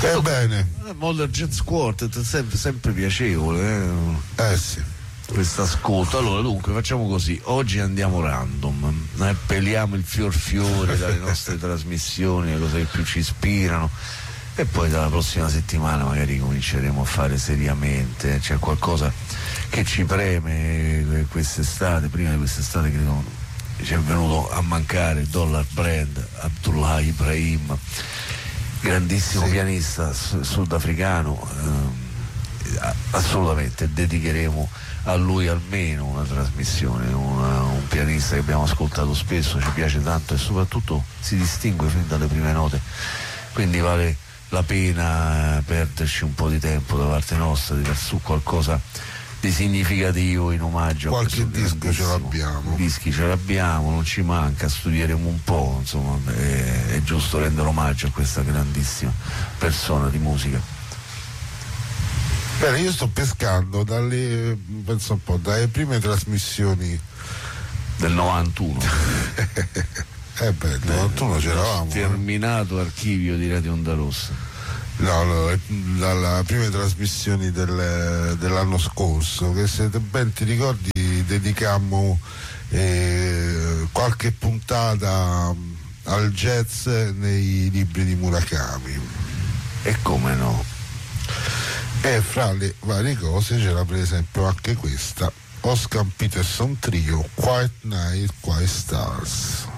Bene. Modern Jazz Quartet, sempre piacevole. Sì. Questo ascolto. Allora, dunque, facciamo così. Oggi andiamo random, peliamo il fiore dalle nostre trasmissioni, le cose che più ci ispirano, e poi dalla prossima settimana magari cominceremo a fare seriamente. C'è qualcosa che ci preme quest'estate. Prima di quest'estate credo ci è venuto a mancare il Dollar Brand, Abdullah Ibrahim, grandissimo pianista sudafricano. Assolutamente dedicheremo a lui almeno una trasmissione, un pianista che abbiamo ascoltato spesso, ci piace tanto e soprattutto si distingue fin dalle prime note, quindi vale la pena perderci un po' di tempo da parte nostra, di dar su qualcosa di significativo in omaggio. Qualche disco ce l'abbiamo. Dischi ce l'abbiamo, non ci manca, studieremo un po', insomma, è giusto rendere omaggio a questa grandissima persona di musica. Bene, io sto pescando dalle prime trasmissioni del 91. Nel 91 c'eravamo. Terminato archivio di Radio Onda Rossa. No, dalle prime trasmissioni dell'anno scorso, che se ben ti ricordi dedicammo qualche puntata al jazz nei libri di Murakami. E come no? E fra le varie cose c'era per esempio anche questa, Oscar Peterson Trio, Quiet Night, Quiet Stars.